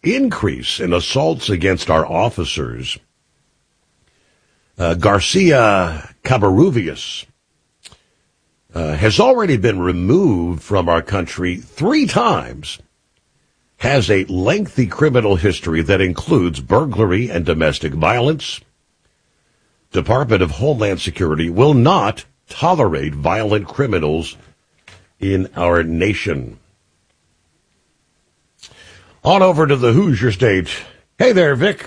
increase in assaults against our officers. Garcia Cabarrubias has already been removed from our country 3 times, has a lengthy criminal history that includes burglary and domestic violence. Department of Homeland Security will not tolerate violent criminals in our nation. On over to the Hoosier State. Hey there, Vic.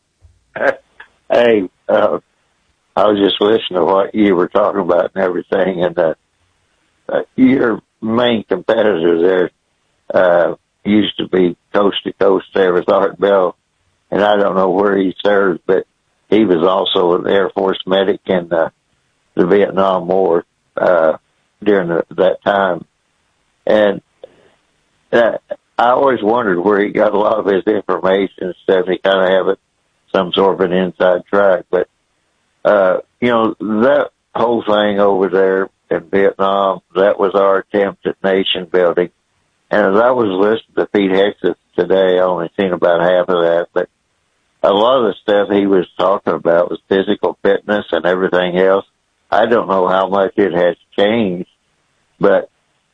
Hey, I was just listening to what you were talking about and everything, and your main competitor there used to be coast to coast there with Art Bell, and I don't know where he served, but he was also an Air Force medic in the Vietnam War during that time. And I always wondered where he got a lot of his information and stuff. He kind of have it some sort of an inside track, but that whole thing over there in Vietnam, that was our attempt at nation building. And as I was listening to Pete Hexas today, I only seen about half of that, but a lot of the stuff he was talking about was physical fitness and everything else. I don't know how much it has changed, but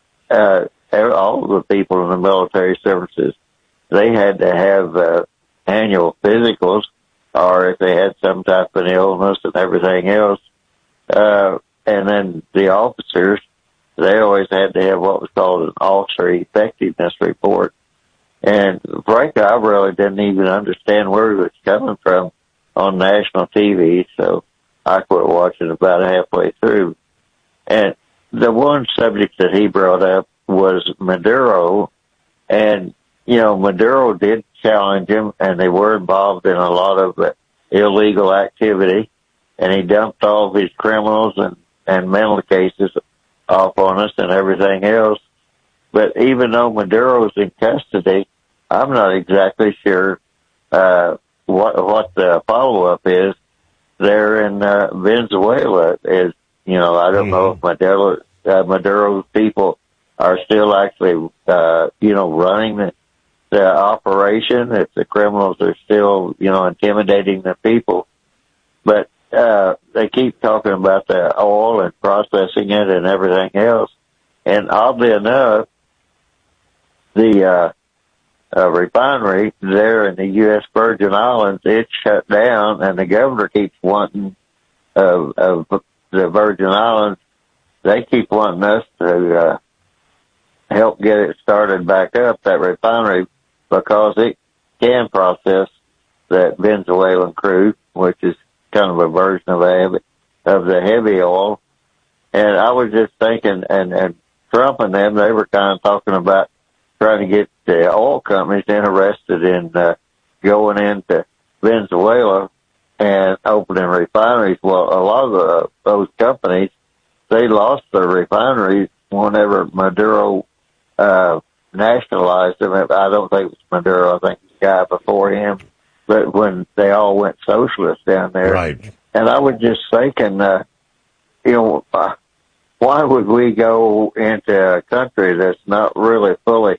all of the people in the military services, they had to have annual physicals, or if they had some type of illness and everything else. And then the officers, they always had to have what was called an officer effectiveness report. And frankly, I really didn't even understand where he was coming from on national TV, so I quit watching about halfway through. And the one subject that he brought up was Maduro, and, Maduro did challenge him, and they were involved in a lot of illegal activity, and he dumped all of his criminals and mental cases off on us and everything else. But even though Maduro's in custody, I'm not exactly sure what the follow-up is there in Venezuela. I don't know if Maduro's people are still actually, running the operation, if the criminals are still, intimidating the people. But they keep talking about the oil and processing it and everything else. And oddly enough, the refinery there in the U.S. Virgin Islands, it's shut down, and the governor keeps wanting of the Virgin Islands, they keep wanting us to help get it started back up, that refinery, because it can process that Venezuelan crude, which is kind of a version of the heavy oil. And I was just thinking, and Trump and them, they were kind of talking about trying to get the oil companies interested in going into Venezuela and opening refineries. Well, a lot of those companies, they lost their refineries whenever Maduro nationalized them. I don't think it was Maduro. I think it was the guy before him. But when they all went socialist down there. Right. And I was just thinking, why would we go into a country that's not really fully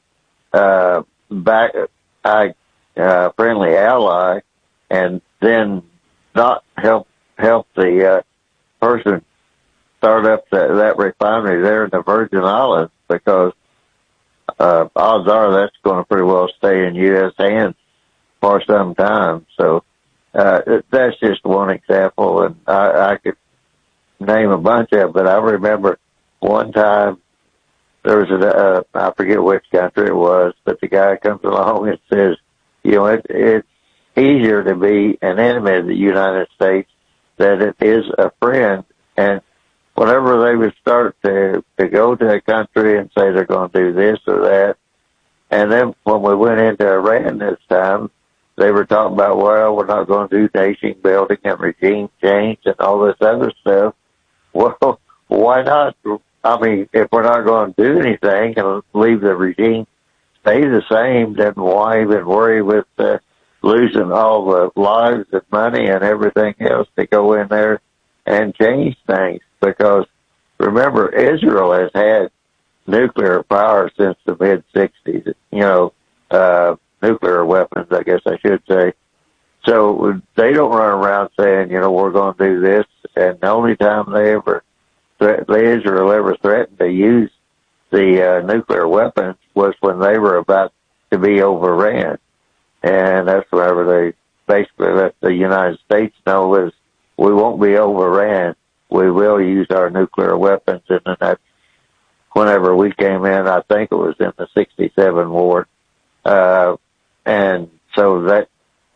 friendly ally, and then not help the person start up that refinery there in the Virgin Islands, because odds are that's going to pretty well stay in U.S. hands for some time. So that's just one example, and I could name a bunch of them, but I remember one time there was I forget which country it was, but the guy comes along and says, it's easier to be an enemy of the United States than it is a friend. And whenever they would start to go to a country and say they're going to do this or that, and then when we went into Iran this time, they were talking about, well, we're not going to do nation building and regime change and all this other stuff. Well, why not? I mean, if we're not going to do anything and leave the regime stay the same, then why even worry with losing all the lives and money and everything else to go in there and change things? Because remember, Israel has had nuclear power since the mid-'60s. nuclear weapons, I guess I should say. So they don't run around saying, we're going to do this. And the only time Israel ever threatened to use the nuclear weapons was when they were about to be overran. And that's whenever they basically let the United States know is we won't be overran. We will use our nuclear weapons. And then that's whenever we came in, I think it was in the 67 war. And so that,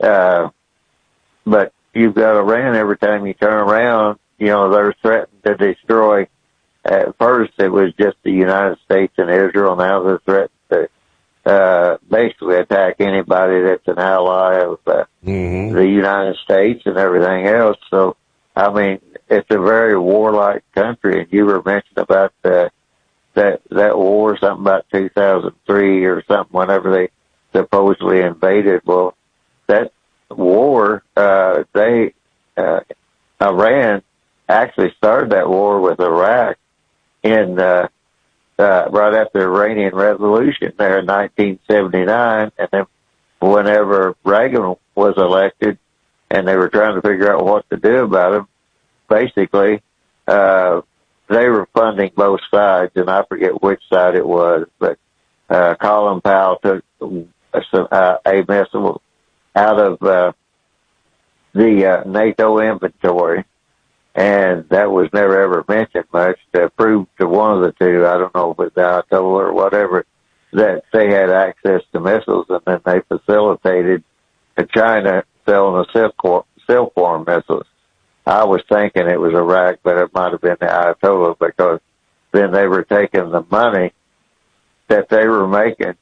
but you've got Iran every time you turn around, they're threatening to destroy. At first it was just the United States and Israel. Now they're threatening to, basically attack anybody that's an ally of, the United States and everything else. So, I mean, it's a very warlike country. And you were mentioning about, that war, something about 2003 or something, whenever they supposedly invaded. Well, that war, Iran actually started that war with Iraq in, right after the Iranian Revolution there in 1979. And then whenever Reagan was elected and they were trying to figure out what to do about him, basically, they were funding both sides, and I forget which side it was, but Colin Powell took a missile out of the NATO inventory, and that was never ever mentioned much to prove to one of the two, I don't know if it was Ayatollah or whatever, that they had access to missiles, and then they facilitated China selling the Silkworm missiles. I was thinking it was Iraq, but it might have been the Ayatollah, because then they were taking the money that they were making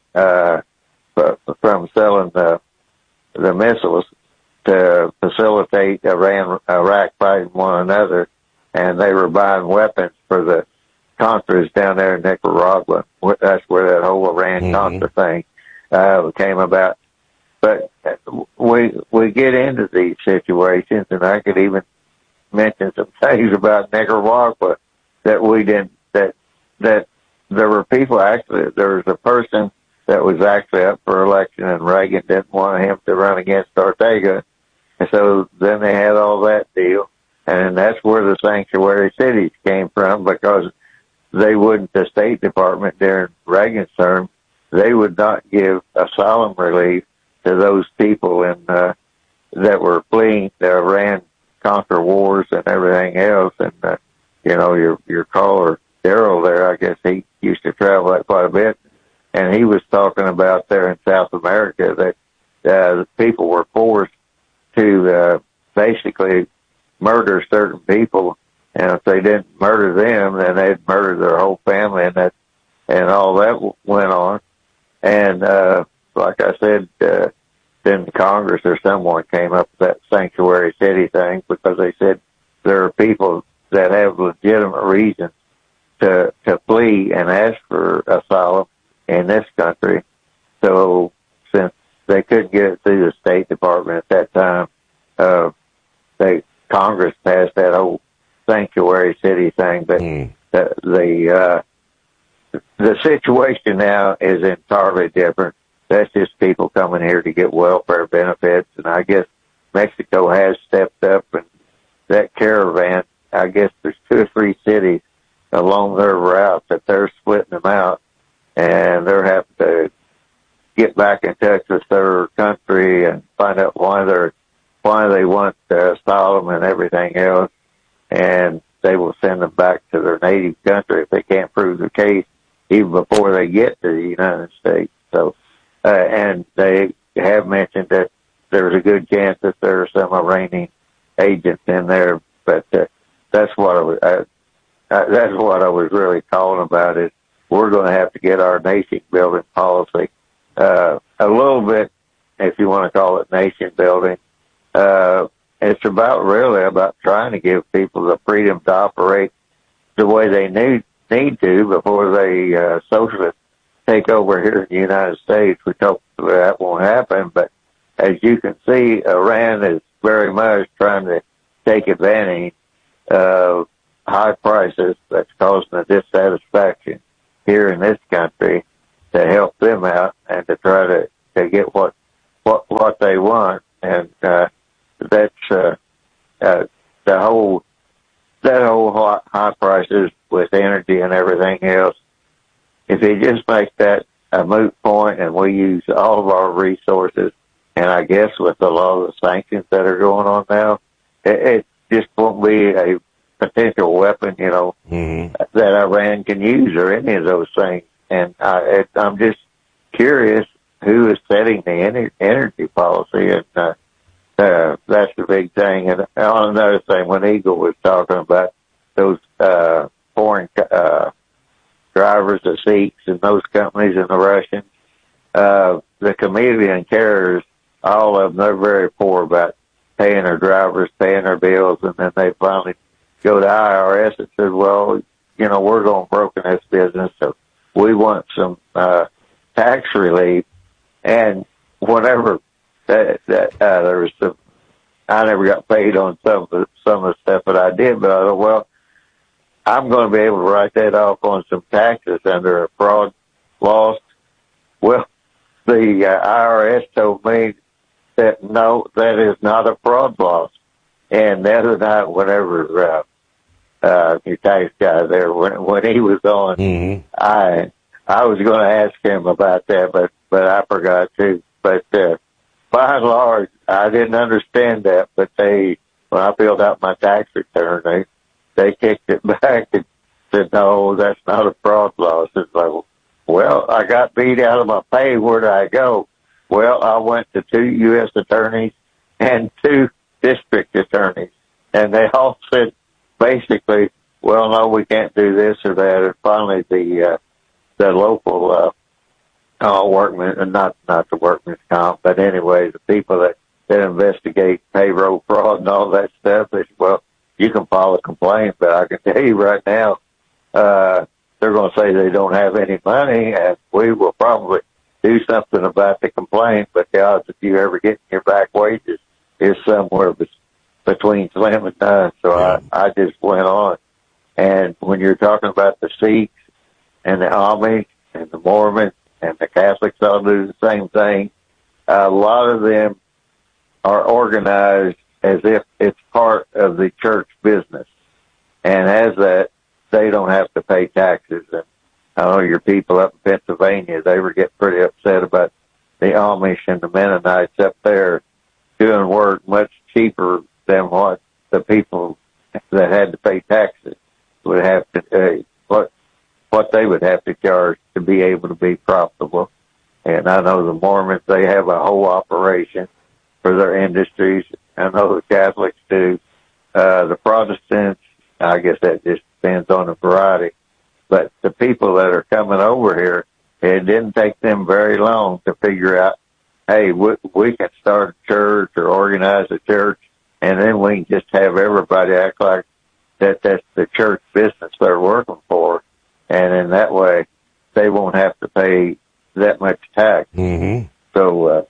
from selling the missiles to facilitate Iraq fighting one another, and they were buying weapons for the Contras down there in Nicaragua. That's where that whole Iran-Contra thing came about. But we get into these situations, and I could even mention some things about Nicaragua that we didn't, that there were people actually, there was a person that was actually up for election, and Reagan didn't want him to run against Ortega. And so then they had all that deal. And that's where the sanctuary cities came from, because they wouldn't, the State Department during Reagan's term, they would not give asylum relief to those people that were fleeing the Iran-Contra wars and everything else. And, your caller, Daryl there, I guess he used to travel that quite a bit. And he was talking about there in South America that the people were forced to basically murder certain people, and if they didn't murder them, then they'd murder their whole family, and all that went on. And like I said, then Congress or someone came up with that sanctuary city thing, because they said there are people that have legitimate reasons to flee and ask for asylum in this country. So since they couldn't get it through the State Department at that time, Congress passed that whole sanctuary city thing. But the situation now is entirely different. That's just people coming here to get welfare benefits, and I guess Mexico has stepped up, and that caravan, I guess there's 2 or 3 cities along their route that they're splitting them out, and they're having to get back in touch with their country and find out why they want asylum and everything else, and they will send them back to their native country if they can't prove their case, even before they get to the United States. So, and they have mentioned that there's a good chance that there are some Iranian agents in there, but that's what I was really calling about, is we're going to have to get our nation building policy a little bit, if you want to call it nation building. It's really about trying to give people the freedom to operate the way they need to before they socialists take over here in the United States. We hope that won't happen, but as you can see, Iran is very much trying to take advantage of high prices that's causing a dissatisfaction here in this country to help them out and to try to to get what they want, and that's that whole high prices with energy and everything else. If they just make that a moot point, and we use all of our resources, and I guess with a lot of the sanctions that are going on now, it just won't be a potential weapon, that Iran can use, or any of those things. And I'm just curious who is setting the energy policy, and that's the big thing. And on another thing, when Eagle was talking about those foreign drivers, the Sikhs and those companies, and the Russians, the Chameleon carriers, all of them, they're very poor about paying their drivers, paying their bills, and then they finally go to IRS and said, well, we're going broke in this business, so we want some tax relief. And whenever there was I never got paid on some of the stuff that I did, but I thought, well, I'm going to be able to write that off on some taxes under a fraud loss. Well, the IRS told me that no, that is not a fraud loss. And the other night, whenever your tax guy there, when he was on, I was going to ask him about that, but I forgot to. But by and large, I didn't understand that. But when I filled out my tax return, they kicked it back and said, no, that's not a fraud loss. It's like, well, I got beat out of my pay. Where did I go? Well, I went to 2 U.S. attorneys and 2 district attorneys, and they all said basically, well, no, we can't do this or that. And finally, the local workmen, and not the workmen's comp, but anyway, the people that investigate payroll fraud and all that stuff, they said, well, you can file a complaint, but I can tell you right now, they're going to say they don't have any money, and we will probably do something about the complaint, but the odds of you ever getting your back wages is somewhere between slim and none. So I just went on. And when you're talking about the Sikhs and the Amish and the Mormons and the Catholics all do the same thing, a lot of them are organized as if it's part of the church business. And as that, they don't have to pay taxes. And I know your people up in Pennsylvania, they were getting pretty upset about the Amish and the Mennonites up there doing work much cheaper than what the people that had to pay taxes would have to, what they would have to charge to be able to be profitable. And I know the Mormons, they have a whole operation for their industries. I know the Catholics do. The Protestants, I guess that just depends on the variety. But the people that are coming over here, it didn't take them very long to figure out, hey, we can start a church or organize a church, and then we can just have everybody act like that's the church business they're working for. And in that way, they won't have to pay that much tax. So,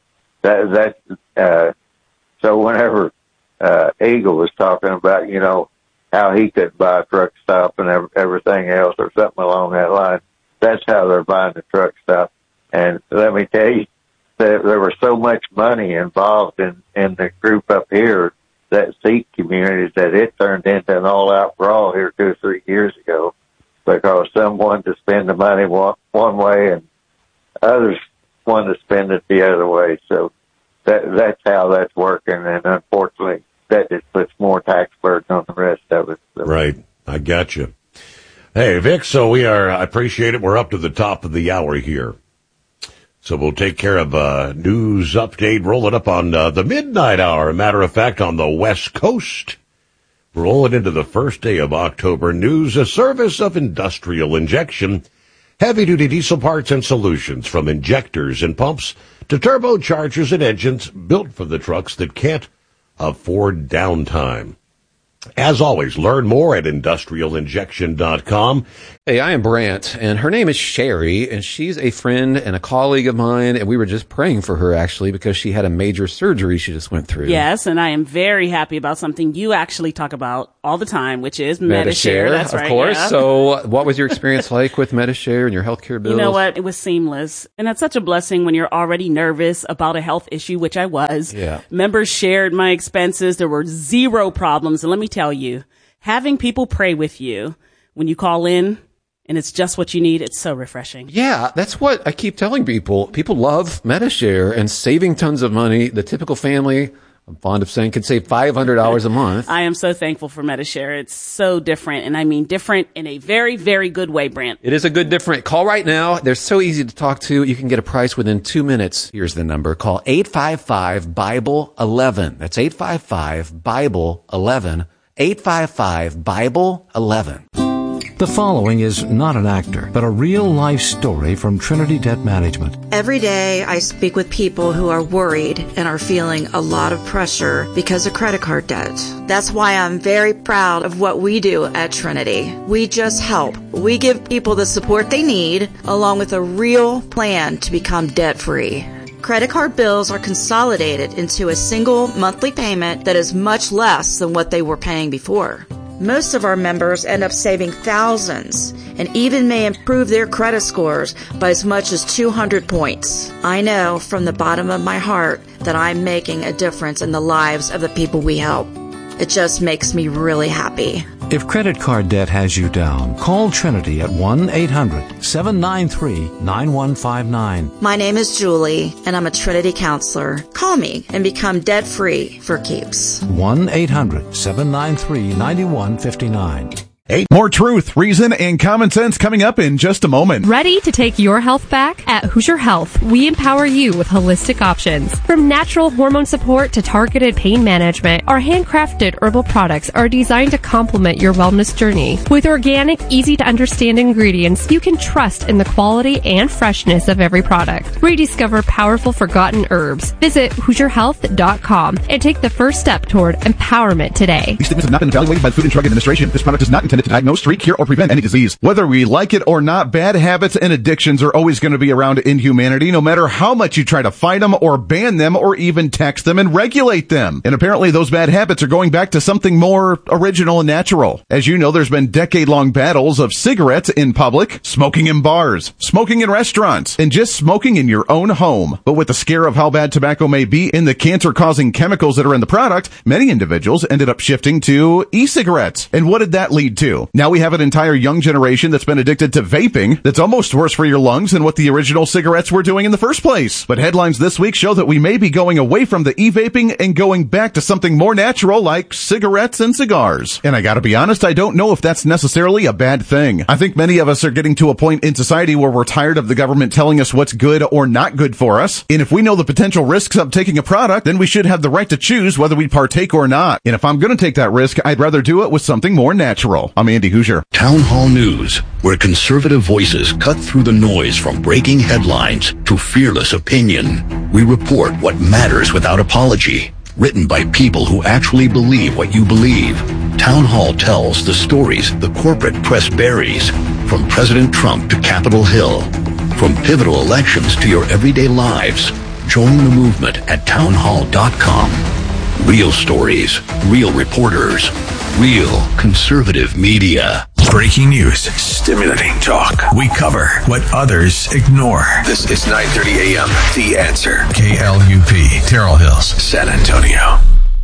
so whenever, Eagle was talking about, how he could buy a truck stop and everything else or something along that line, that's how they're buying the truck stop. And let me tell you, there was so much money involved in the group up here, that Sikh community, that it turned into an all-out brawl here 2 or 3 years ago, because some wanted to spend the money one way and others wanted to spend it the other way. So that's how that's working, and unfortunately, that just puts more tax burden on the rest of it. So. Right. I got you. Hey, Vic, so I appreciate it. We're up to the top of the hour here. So we'll take care of a news update, rolling up on the midnight hour. Matter of fact, on the West Coast, rolling into the first day of October. News, a service of Industrial Injection, heavy-duty diesel parts and solutions, from injectors and pumps to turbochargers and engines, built for the trucks that can't afford downtime. As always, learn more at industrialinjection.com. Hey, I am Brant, and her name is Sherry, and she's a friend and a colleague of mine, and we were just praying for her, actually, because she had a major surgery she just went through. Yes, and I am very happy about something you actually talk about all the time, which is Medi-Share. That's right. Of course. Yeah. So what was your experience like with Medi-Share and your healthcare bills? You know what? It was seamless. And that's such a blessing when you're already nervous about a health issue, which I was. Yeah. Members shared my expenses. There were zero problems. And let me tell you, having people pray with you when you call in and it's just what you need, it's so refreshing. Yeah, that's what I keep telling people. People love Medi-Share and saving tons of money. The typical family, I'm fond of saying, can save $500 a month. I am so thankful for Medi-Share. It's so different, and I mean different in a very, very good way, Brent. It is a good different. Call right now. They're so easy to talk to. You can get a price within 2 minutes. Here's the number. Call 855-BIBLE-11. That's 855-BIBLE-11. 855-BIBLE-11. The following is not an actor, but a real-life story from Trinity Debt Management. Every day I speak with people who are worried and are feeling a lot of pressure because of credit card debt. That's why I'm very proud of what we do at Trinity. We just help. We give people the support they need, along with a real plan to become debt-free. Credit card bills are consolidated into a single monthly payment that is much less than what they were paying before. Most of our members end up saving thousands and even may improve their credit scores by as much as 200 points. I know from the bottom of my heart that I'm making a difference in the lives of the people we help. It just makes me really happy. If credit card debt has you down, call Trinity at 1-800-793-9159. My name is Julie, and I'm a Trinity counselor. Call me and become debt-free for keeps. 1-800-793-9159. More truth, reason, and common sense coming up in just a moment. Ready to take your health back? At Hoosier Health, we empower you with holistic options. From natural hormone support to targeted pain management, our handcrafted herbal products are designed to complement your wellness journey. With organic, easy-to-understand ingredients, you can trust in the quality and freshness of every product. Rediscover powerful forgotten herbs. Visit HoosierHealth.com and take the first step toward empowerment today. These statements have not been evaluated by the Food and Drug Administration. This product is not intended to diagnose, treat, cure, or prevent any disease. Whether we like it or not, bad habits and addictions are always going to be around in humanity, no matter how much you try to fight them or ban them or even tax them and regulate them. And apparently those bad habits are going back to something more original and natural. As you know, there's been decade-long battles of cigarettes in public, smoking in bars, smoking in restaurants, and just smoking in your own home. But with the scare of how bad tobacco may be and the cancer-causing chemicals that are in the product, many individuals ended up shifting to e-cigarettes. And what did that lead to? Now we have an entire young generation that's been addicted to vaping that's almost worse for your lungs than what the original cigarettes were doing in the first place. But headlines this week show that we may be going away from the e-vaping and going back to something more natural like cigarettes and cigars. And I gotta be honest, I don't know if that's necessarily a bad thing. I think many of us are getting to a point in society where we're tired of the government telling us what's good or not good for us. And if we know the potential risks of taking a product, then we should have the right to choose whether we partake or not. And if I'm gonna take that risk, I'd rather do it with something more natural. I'm Andy Hoosier. Town Hall News, where conservative voices cut through the noise from breaking headlines to fearless opinion. We report what matters without apology. Written by people who actually believe what you believe. Town Hall tells the stories the corporate press buries. From President Trump to Capitol Hill. From pivotal elections to your everyday lives. Join the movement at townhall.com. Real stories, real reporters, real conservative media. Breaking news, stimulating talk. We cover what others ignore. This is 9:30 a.m. The Answer. KLUP, Terrell Hills, San Antonio.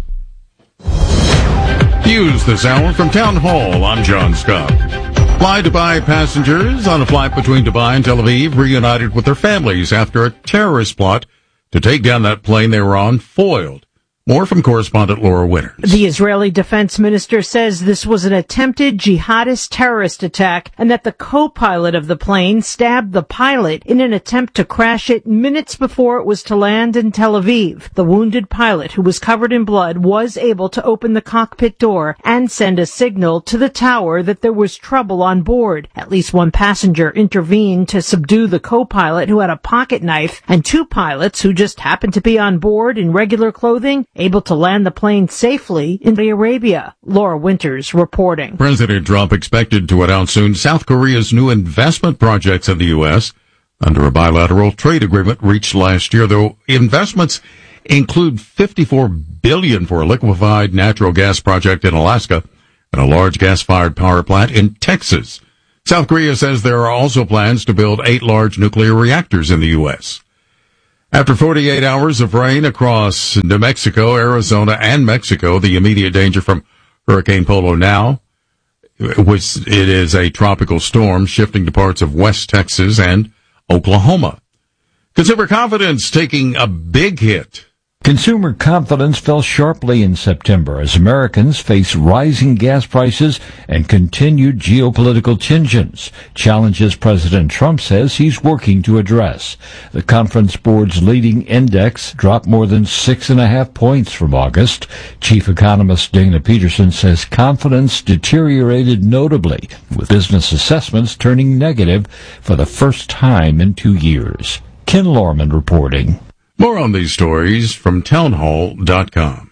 News this hour from Town Hall. I'm John Scott. Fly Dubai passengers on a flight between Dubai and Tel Aviv reunited with their families after a terrorist plot to take down that plane they were on foiled. More from correspondent Laura Winters. The Israeli defense minister says this was an attempted jihadist terrorist attack and that the co-pilot of the plane stabbed the pilot in an attempt to crash it minutes before it was to land in Tel Aviv. The wounded pilot, who was covered in blood, was able to open the cockpit door and send a signal to the tower that there was trouble on board. At least one passenger intervened to subdue the co-pilot, who had a pocket knife, and two pilots, who just happened to be on board in regular clothing, able to land the plane safely in Saudi Arabia. Laura Winters reporting. President Trump expected to announce soon South Korea's new investment projects in the U.S. under a bilateral trade agreement reached last year, though investments include $54 billion for a liquefied natural gas project in Alaska and a large gas-fired power plant in Texas. South Korea says there are also plans to build 8 large nuclear reactors in the U.S. After 48 hours of rain across New Mexico, Arizona, and Mexico, the immediate danger from Hurricane Polo now, which it is a tropical storm shifting to parts of West Texas and Oklahoma. Consumer confidence taking a big hit. Consumer confidence fell sharply in September as Americans face rising gas prices and continued geopolitical tensions, challenges President Trump says he's working to address. The Conference Board's leading index dropped more than 6.5 points from August. Chief economist Dana Peterson says confidence deteriorated notably, with business assessments turning negative for the first time in 2 years. Ken Lorman reporting. More on these stories from townhall.com.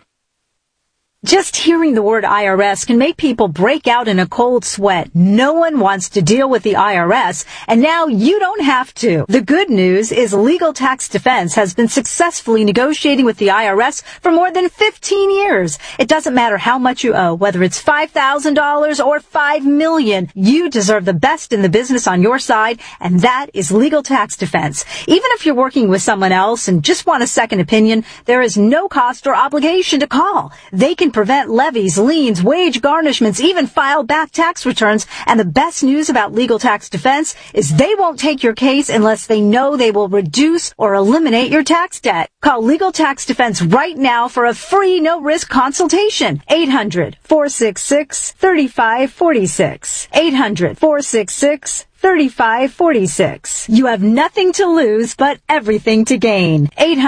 Just hearing the word IRS can make people break out in a cold sweat. No one wants to deal with the IRS, and now you don't have to. The good news is Legal Tax Defense has been successfully negotiating with the IRS for more than 15 years. It doesn't matter how much you owe, whether it's $5,000 or $5 million. You deserve the best in the business on your side, and that is Legal Tax Defense. Even if you're working with someone else and just want a second opinion, there is no cost or obligation to call. They can prevent levies, liens, wage garnishments, even file back tax returns. And the best news about Legal Tax Defense is they won't take your case unless they know they will reduce or eliminate your tax debt. Call Legal Tax Defense right now for a free no-risk consultation. 800-466-3546. 800-466-3546. You have nothing to lose, but everything to gain.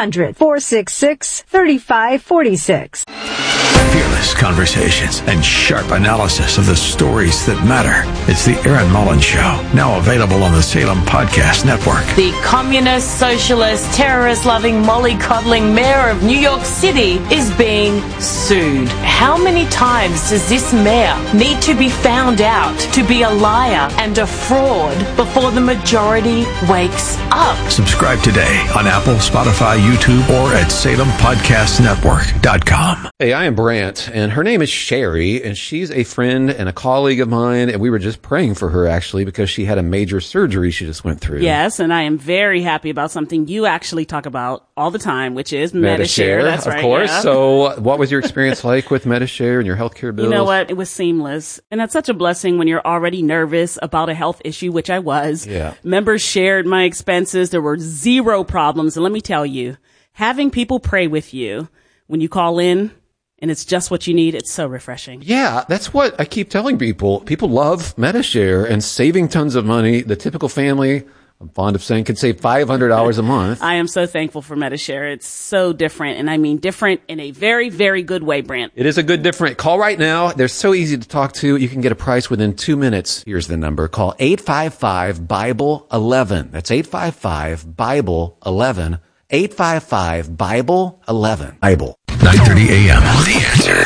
800-466-3546. Fearless conversations and sharp analysis of the stories that matter. It's the Aaron Mullins Show, now available on the Salem Podcast Network. The communist, socialist, terrorist-loving, mollycoddling mayor of New York City is being sued. How many times does this mayor need to be found out to be a liar and a fraud before the majority wakes up? Subscribe today on Apple, Spotify, YouTube, or at SalemPodcastNetwork.com. Hey, I am Brant, and her name is Sherry, and she's a friend and a colleague of mine, and we were just praying for her, actually, because she had a major surgery she just went through. Yes, and I am very happy about something you actually talk about all the time, which is Medi-Share. That's right. Of course. Yeah. So what was your experience like with Medi-Share and your healthcare bills? You know what? It was seamless. And that's such a blessing when you're already nervous about a health issue, which I was. Yeah. Members shared my expenses. There were zero problems. And let me tell you, having people pray with you when you call in, and it's just what you need, it's so refreshing. Yeah, that's what I keep telling people. People love Medi-Share and saving tons of money. The typical family, I'm fond of saying, can save $500 a month. I am so thankful for Medi-Share. It's so different, and I mean different in a very, very good way, Brant. It is a good different. Call right now. They're so easy to talk to. You can get a price within 2 minutes. Here's the number. Call 855-BIBLE-11. That's 855-BIBLE-11. 855-BIBLE-11. Bible. 9:30 a.m. The Answer.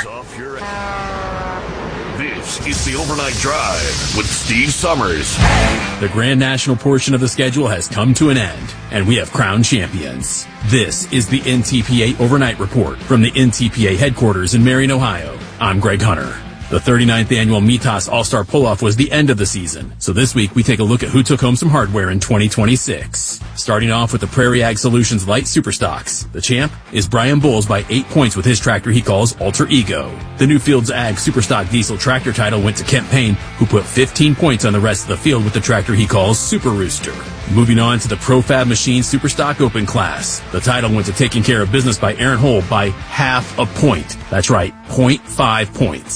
This is the Overnight Drive with Steve Summers. The Grand National portion of the schedule has come to an end, and we have crowned champions. This is the NTPA Overnight Report from the NTPA headquarters in Marion, Ohio. I'm Greg Hunter. The 39th annual Mitas All-Star Pull-Off was the end of the season, so this week we take a look at who took home some hardware in 2026. Starting off with the Prairie Ag Solutions Light Superstocks. The champ is Brian Bowles by 8 points with his tractor he calls Alter Ego. The Newfields Ag Superstock Diesel Tractor title went to Kent Payne, who put 15 points on the rest of the field with the tractor he calls Super Rooster. Moving on to the Profab Machine Superstock Open class. The title went to Taking Care of Business by Aaron Hole by half a point. That's right, 0.5 points.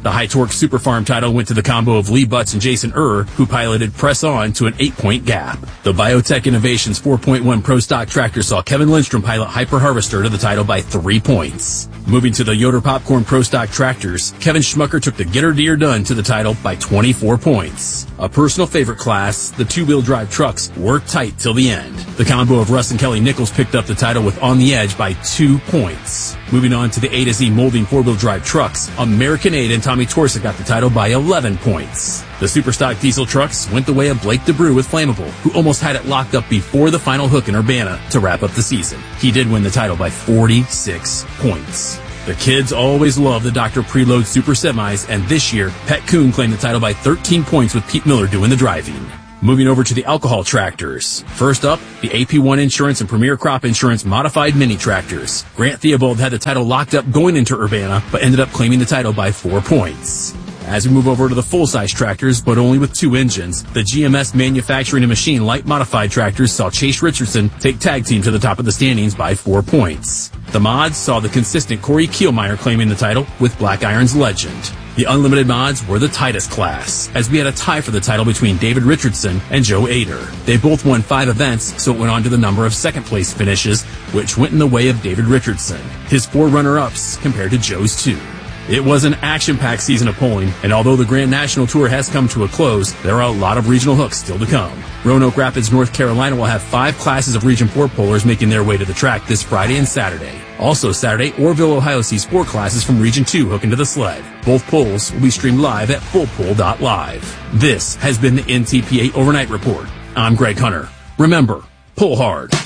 The High Torque Super Farm title went to the combo of Lee Butts and Jason who piloted Press On to an 8-point gap. The Biotech Innovations 4.1 Pro Stock tractor saw Kevin Lindstrom pilot Hyper Harvester to the title by 3 points. Moving to the Yoder Popcorn Pro Stock tractors, Kevin Schmucker took the Get Her Deer Done to the title by 24 points. A personal favorite class, the two-wheel drive trucks, worked tight till the end. The combo of Russ and Kelly Nichols picked up the title with On the Edge by 2 points. Moving on to the A to Z molding four-wheel drive trucks, American Aid and Tommy Torsa got the title by 11 points. The Superstock diesel trucks went the way of Blake DeBrew with Flammable, who almost had it locked up before the final hook in Urbana to wrap up the season. He did win the title by 46 points. The kids always love the Dr. Preload Super Semis, and this year, Pat Kuhn claimed the title by 13 points with Pete Miller doing the driving. Moving over to the alcohol tractors. First up, the AP1 Insurance and Premier Crop Insurance Modified Mini Tractors. Grant Theobald had the title locked up going into Urbana, but ended up claiming the title by 4 points. As we move over to the full-size tractors, but only with 2 engines, the GMS Manufacturing and Machine Light Modified Tractors saw Chase Richardson take tag team to the top of the standings by 4 points. The mods saw the consistent Corey Kielmeyer claiming the title with Black Iron's Legend. The unlimited mods were the tightest class, as we had a tie for the title between David Richardson and Joe Ader. They both won 5 events, so it went on to the number of second-place finishes, which went in the way of David Richardson. His 4 runner-ups compared to Joe's 2. It was an action-packed season of polling, and although the Grand National Tour has come to a close, there are a lot of regional hooks still to come. Roanoke Rapids, North Carolina will have 5 classes of Region 4 pollers making their way to the track this Friday and Saturday. Also Saturday, Orville, Ohio sees 4 classes from Region 2 hooking to the sled. Both polls will be streamed live at fullpoll.live. This has been the NTPA Overnight Report. I'm Greg Hunter. Remember, pull hard.